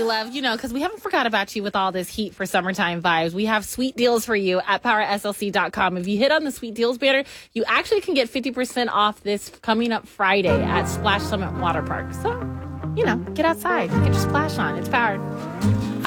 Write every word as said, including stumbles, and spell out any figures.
you, love. You know, because we haven't forgot about you with all this heat for summertime vibes. We have sweet deals for you at power s l c dot com. If you hit on the sweet deals banner, you actually can get fifty percent off this coming up Friday at Splash Summit Water Park. So, you know, get outside, get your splash on. It's powered.